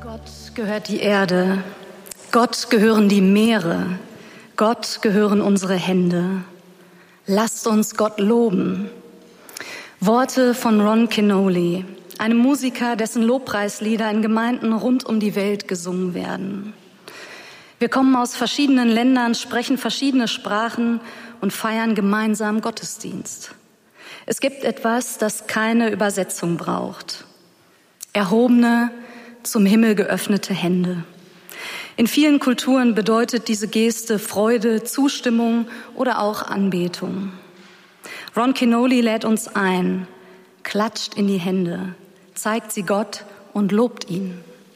Gott gehört die Erde, Gott gehören die Meere, Gott gehören unsere Hände. Lasst uns Gott loben. Worte von Ron Kenoly, einem Musiker, dessen Lobpreislieder in Gemeinden rund um die Welt gesungen werden. Wir kommen aus verschiedenen Ländern, sprechen verschiedene Sprachen und feiern gemeinsam Gottesdienst. Es gibt etwas, das keine Übersetzung braucht. Erhobene, zum Himmel geöffnete Hände. In vielen Kulturen bedeutet diese Geste Freude, Zustimmung oder auch Anbetung. Ron Kenoly lädt uns ein, klatscht in die Hände, zeigt sie Gott und lobt ihn.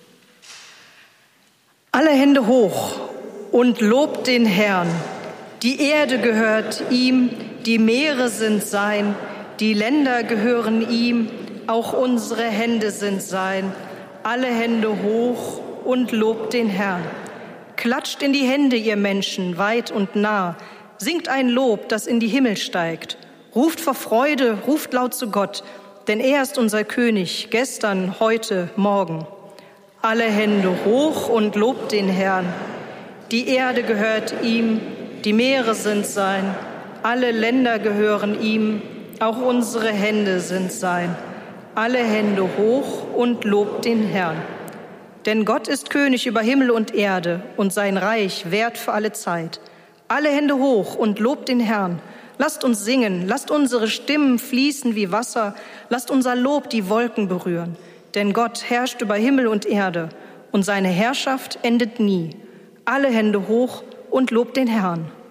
Alle Hände hoch und lobt den Herrn. Die Erde gehört ihm, die Meere sind sein, die Länder gehören ihm, auch unsere Hände sind sein. Alle Hände hoch und lobt den Herrn. Klatscht in die Hände, ihr Menschen, weit und nah. Singt ein Lob, das in die Himmel steigt. Ruft vor Freude, ruft laut zu Gott, denn er ist unser König, gestern, heute, morgen. Alle Hände hoch und lobt den Herrn. Die Erde gehört ihm, die Meere sind sein. Alle Länder gehören ihm, auch unsere Hände sind sein. Alle Hände hoch und lobt den Herrn. Denn Gott ist König über Himmel und Erde und sein Reich währt für alle Zeit. Alle Hände hoch und lobt den Herrn. Lasst uns singen, lasst unsere Stimmen fließen wie Wasser, lasst unser Lob die Wolken berühren. Denn Gott herrscht über Himmel und Erde und seine Herrschaft endet nie. Alle Hände hoch und lobt den Herrn.